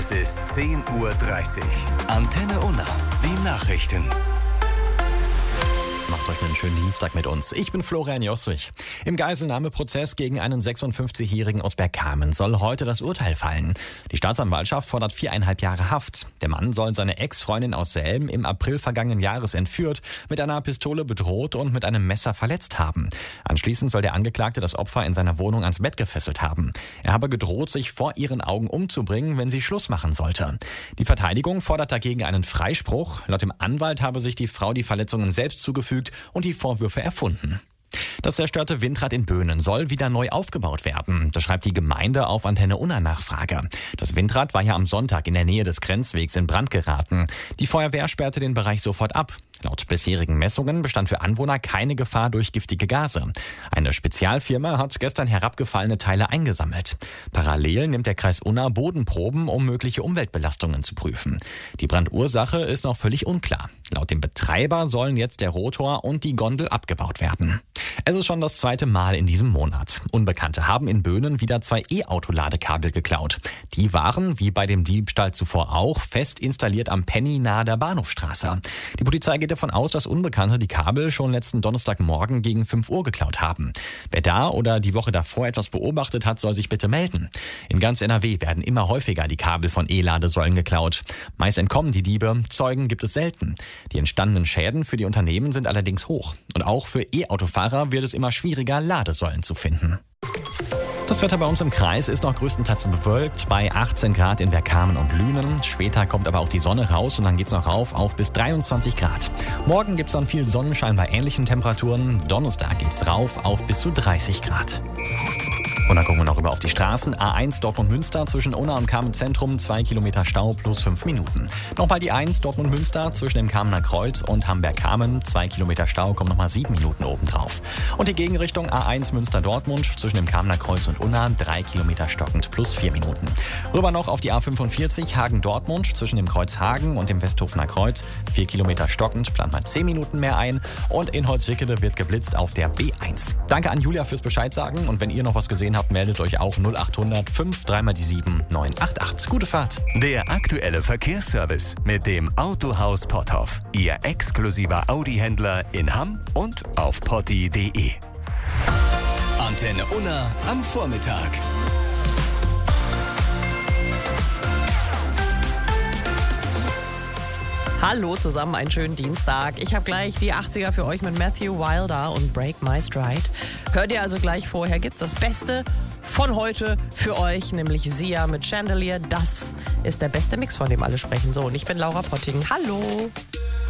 Es ist 10:30 Uhr. Antenne Unna, die Nachrichten. Macht euch einen schönen Dienstag mit uns. Ich bin Florian Jostrich. Im Geiselnahmeprozess gegen einen 56-Jährigen aus Bergkamen soll heute das Urteil fallen. Die Staatsanwaltschaft fordert 4,5 Jahre Haft. Der Mann soll seine Ex-Freundin aus Selm im April vergangenen Jahres entführt, mit einer Pistole bedroht und mit einem Messer verletzt haben. Anschließend soll der Angeklagte das Opfer in seiner Wohnung ans Bett gefesselt haben. Er habe gedroht, sich vor ihren Augen umzubringen, wenn sie Schluss machen sollte. Die Verteidigung fordert dagegen einen Freispruch. Laut dem Anwalt habe sich die Frau die Verletzungen selbst zugefügt und die Vorwürfe erfunden. Das zerstörte Windrad in Böhnen soll wieder neu aufgebaut werden. Das schreibt die Gemeinde auf Antenne Unna Nachfrage. Das Windrad war ja am Sonntag in der Nähe des Grenzwegs in Brand geraten. Die Feuerwehr sperrte den Bereich sofort ab. Laut bisherigen Messungen bestand für Anwohner keine Gefahr durch giftige Gase. Eine Spezialfirma hat gestern herabgefallene Teile eingesammelt. Parallel nimmt der Kreis Unna Bodenproben, um mögliche Umweltbelastungen zu prüfen. Die Brandursache ist noch völlig unklar. Laut dem Betreiber sollen jetzt der Rotor und die Gondel abgebaut werden. Es ist schon das zweite Mal in diesem Monat. Unbekannte haben in Böhnen wieder 2 E-Auto-Ladekabel geklaut. Die waren, wie bei dem Diebstahl zuvor auch, fest installiert am Penny nahe der Bahnhofstraße. Die Polizei geht davon aus, dass Unbekannte die Kabel schon letzten Donnerstagmorgen gegen 5 Uhr geklaut haben. Wer da oder die Woche davor etwas beobachtet hat, soll sich bitte melden. In ganz NRW werden immer häufiger die Kabel von E-Ladesäulen geklaut. Meist entkommen die Diebe, Zeugen gibt es selten. Die entstandenen Schäden für die Unternehmen sind allerdings hoch. Und auch für E-Autofahrer wird es immer schwieriger, Ladesäulen zu finden. Das Wetter bei uns im Kreis ist noch größtenteils bewölkt, bei 18 Grad in Bergkamen und Lünen. Später kommt aber auch die Sonne raus und dann geht's noch rauf auf bis 23 Grad. Morgen gibt's dann viel Sonnenschein bei ähnlichen Temperaturen. Donnerstag geht's rauf auf bis zu 30 Grad. Und dann gucken wir noch rüber auf die Straßen. A1 Dortmund-Münster zwischen Unna und Kamen-Zentrum, 2 Kilometer Stau plus 5 Minuten. Nochmal die 1 Dortmund-Münster zwischen dem Kamener Kreuz und Hamberg-Kamen, 2 Kilometer Stau, kommen nochmal 7 Minuten obendrauf. Und die Gegenrichtung A1 Münster-Dortmund zwischen dem Kamener Kreuz und Unna, 3 Kilometer stockend plus 4 Minuten. Rüber noch auf die A45 Hagen-Dortmund zwischen dem Kreuz Hagen und dem Westhofener Kreuz, 4 Kilometer stockend, plant mal 10 Minuten mehr ein. Und in Holzwickede wird geblitzt auf der B1. Danke an Julia fürs Bescheid sagen und wenn ihr noch was gesehen habt, meldet euch auch 0800 5 3 mal die 7 988. Gute Fahrt. Der aktuelle Verkehrsservice mit dem Autohaus Potthoff. Ihr exklusiver Audi-Händler in Hamm und auf potti.de. Antenne Unna am Vormittag. Hallo zusammen, einen schönen Dienstag. Ich habe gleich die 80er für euch mit Matthew Wilder und Break My Stride. Hört ihr also gleich vorher, gibt's das Beste von heute für euch, nämlich Sia mit Chandelier. Das ist der beste Mix, von dem alle sprechen. So, und ich bin Laura Potting. Hallo!